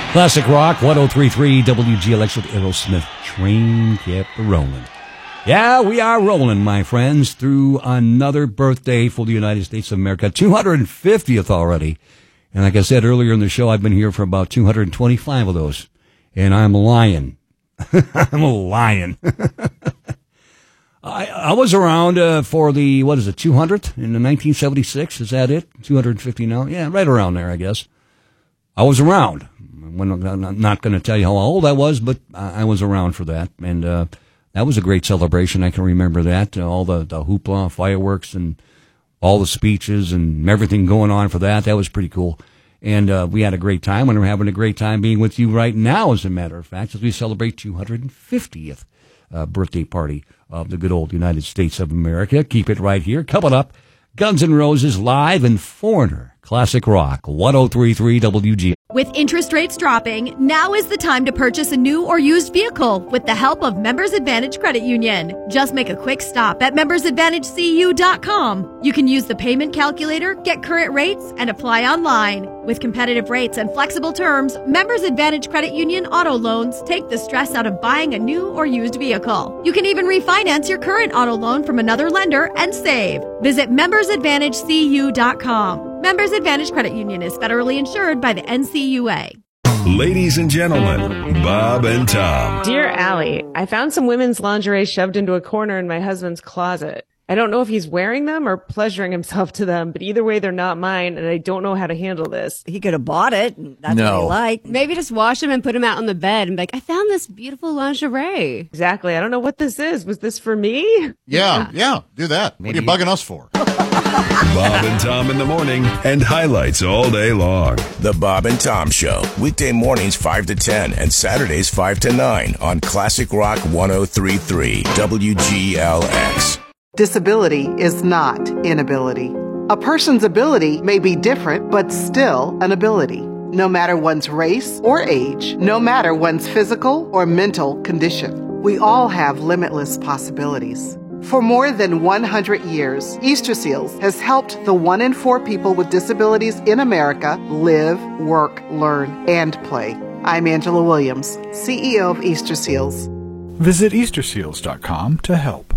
Classic Rock, 103.3 WGLX with Aerosmith. Train kept rolling. Yeah, we are rolling, my friends, through another birthday for the United States of America. 250th already. And like I said earlier in the show, I've been here for about 225 of those. And I'm lying. I'm lying. I was around for the, 200th in the 1976? Is that it? 250 now? Yeah, right around there, I guess. I was around. I'm not going to tell you how old I was, but I was around for that. And that was a great celebration. I can remember that. All the hoopla, fireworks, and all the speeches and everything going on for that. That was pretty cool. And we had a great time, and we're having a great time being with you right now, as a matter of fact, as we celebrate 250th birthday party of the good old United States of America. Keep it right here. Coming up, Guns N' Roses live and Foreigner. Classic Rock, 103.3 WG. With interest rates dropping, now is the time to purchase a new or used vehicle with the help of Members Advantage Credit Union. Just make a quick stop at membersadvantagecu.com. You can use the payment calculator, get current rates, and apply online. With competitive rates and flexible terms, Members Advantage Credit Union auto loans take the stress out of buying a new or used vehicle. You can even refinance your current auto loan from another lender and save. Visit membersadvantagecu.com. Members Advantage Credit Union is federally insured by the NCUA. Ladies and gentlemen, Bob and Tom. Dear Allie, I found some women's lingerie shoved into a corner in my husband's closet. I don't know if he's wearing them or pleasuring himself to them, but either way, they're not mine, and I don't know how to handle this. He could have bought it. That's what he liked. Maybe just wash them and put them out on the bed and be like, I found this beautiful lingerie. Exactly. I don't know what this is. Was this for me? Yeah. Do that. Maybe. What are you bugging us for? Bob and Tom in the morning and highlights all day long. The Bob and Tom Show, weekday mornings 5 to 10 and Saturdays 5 to 9 on Classic Rock 103.3 WGLX. Disability is not inability. A person's ability may be different, but still an ability. No matter one's race or age, no matter one's physical or mental condition, we all have limitless possibilities. For more than 100 years, Easter Seals has helped the 1 in 4 people with disabilities in America live, work, learn, and play. I'm Angela Williams, CEO of Easter Seals. Visit EasterSeals.com to help.